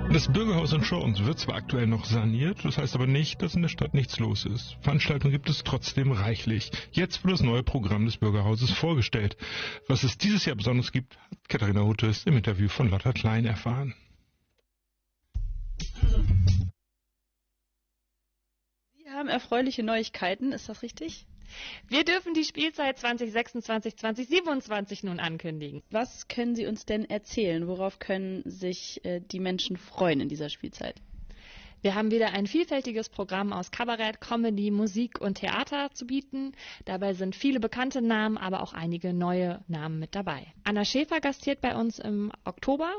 Das Bürgerhaus in Schorns wird zwar aktuell noch saniert, das heißt aber nicht, dass in der Stadt nichts los ist. Veranstaltungen gibt es trotzdem reichlich. Jetzt wird das neue Programm des Bürgerhauses vorgestellt. Was es dieses Jahr besonders gibt, hat Katharina Huttes im Interview von Lotta Klein erfahren. Sie haben erfreuliche Neuigkeiten, ist das richtig? Wir dürfen die Spielzeit 2026/2027 nun ankündigen. Was können Sie uns denn erzählen? Worauf können sich die Menschen freuen in dieser Spielzeit? Wir haben wieder ein vielfältiges Programm aus Kabarett, Comedy, Musik und Theater zu bieten. Dabei sind viele bekannte Namen, aber auch einige neue Namen mit dabei. Anna Schäfer gastiert bei uns im Oktober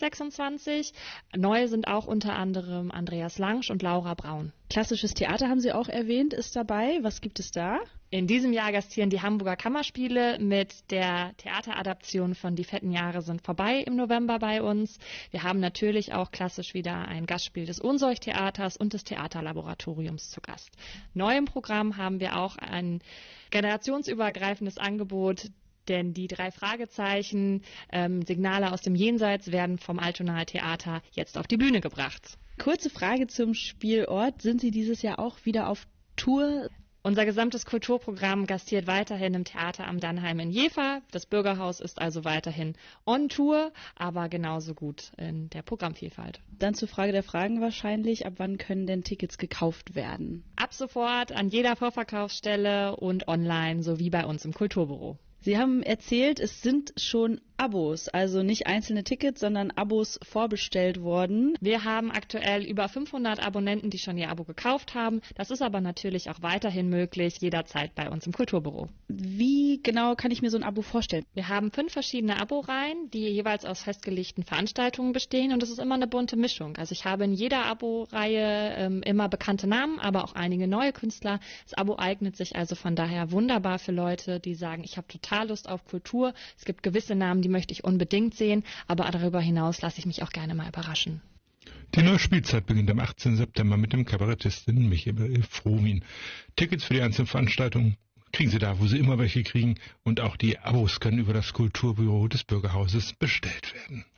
2026. Neu sind auch unter anderem Andreas Langsch und Laura Braun. Klassisches Theater haben Sie auch erwähnt, ist dabei. Was gibt es da? In diesem Jahr gastieren die Hamburger Kammerspiele mit der Theateradaption von Die fetten Jahre sind vorbei im November bei uns. Wir haben natürlich auch klassisch wieder ein Gastspiel des Ohnsorg-Theaters und des Theaterlaboratoriums zu Gast. Neu im Programm haben wir auch ein generationsübergreifendes Angebot, denn die 3 Fragezeichen, Signale aus dem Jenseits werden vom Altonaer Theater jetzt auf die Bühne gebracht. Kurze Frage zum Spielort. Sind Sie dieses Jahr auch wieder auf Tour? Unser gesamtes Kulturprogramm gastiert weiterhin im Theater am Dannheim in Jever. Das Bürgerhaus ist also weiterhin on Tour, aber genauso gut in der Programmvielfalt. Dann zur Frage der Fragen wahrscheinlich. Ab wann können denn Tickets gekauft werden? Ab sofort an jeder Vorverkaufsstelle und online sowie bei uns im Kulturbüro. Sie haben erzählt, es sind schon Abos, also nicht einzelne Tickets, sondern Abos vorbestellt worden. Wir haben aktuell über 500 Abonnenten, die schon ihr Abo gekauft haben. Das ist aber natürlich auch weiterhin möglich, jederzeit bei uns im Kulturbüro. Wie genau kann ich mir so ein Abo vorstellen? Wir haben 5 verschiedene Aboreihen, die jeweils aus festgelegten Veranstaltungen bestehen und es ist immer eine bunte Mischung. Also ich habe in jeder Aboreihe immer bekannte Namen, aber auch einige neue Künstler. Das Abo eignet sich also von daher wunderbar für Leute, die sagen, ich habe total Lust auf Kultur. Es gibt gewisse Namen, die möchte ich unbedingt sehen, aber darüber hinaus lasse ich mich auch gerne mal überraschen. Die neue Spielzeit beginnt am 18. September mit dem Kabarettistin Michael Fromin. Tickets für die einzelnen Veranstaltungen kriegen Sie da, wo Sie immer welche kriegen, und auch die Abos können über das Kulturbüro des Bürgerhauses bestellt werden.